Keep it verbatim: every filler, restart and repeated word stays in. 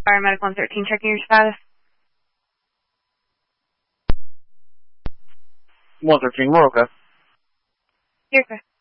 Paramedic one thirteen, checking your status. one thirteen, we're okay. You're okay.